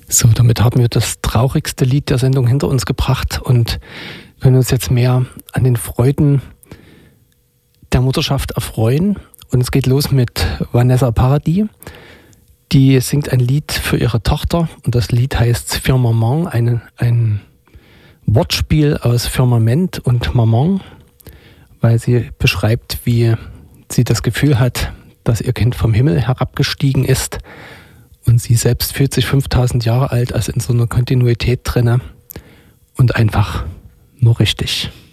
So, damit haben wir das traurigste Lied der Sendung hinter uns gebracht und können uns jetzt mehr an den Freuden der Mutterschaft erfreuen. Und es geht los mit Vanessa Paradis. Die singt ein Lied für ihre Tochter und das Lied heißt Firmament, ein Wortspiel aus Firmament und Maman, weil sie beschreibt, wie sie das Gefühl hat, dass ihr Kind vom Himmel herabgestiegen ist und sie selbst fühlt sich 5000 Jahre alt, also in so einer Kontinuität drinne und einfach nur richtig.